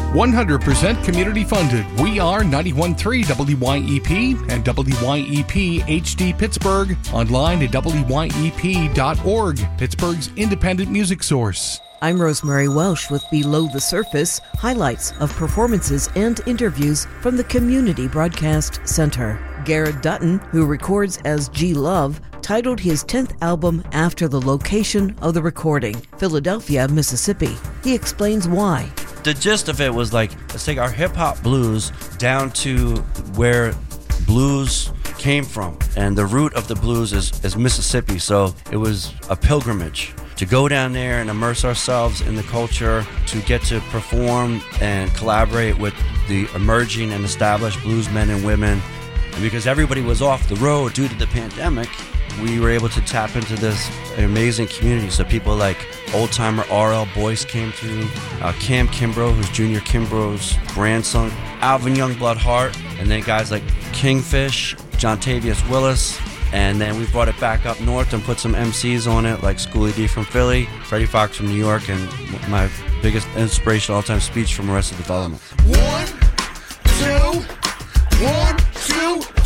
100% community funded. We are 91.3 WYEP and WYEP HD Pittsburgh. Online at WYEP.org, Pittsburgh's independent music source. I'm Rosemary Welsh with Below the Surface, highlights of performances and interviews from the Community Broadcast Center. Garrett Dutton, who records as G Love, titled his 10th album after the location of the recording, Philadelphia, Mississippi. He explains why. The gist of it was like, let's take our hip-hop blues down to where blues came from. And the root of the blues is Mississippi, so it was a pilgrimage to go down there and immerse ourselves in the culture, to get to perform and collaborate with the emerging and established blues men and women. And because everybody was off the road due to the pandemic, we were able to tap into this amazing community. So people like old-timer R.L. Boyce came through, Cam Kimbrough, who's Junior Kimbrough's grandson, Alvin Youngblood Hart, and then guys like Kingfish, John Tavius Willis. And then we brought it back up north and put some MCs on it, like Schoolie D from Philly, Freddie Fox from New York, and my biggest inspiration all-time speech from Arrested Development. 1, 2, 1, 2.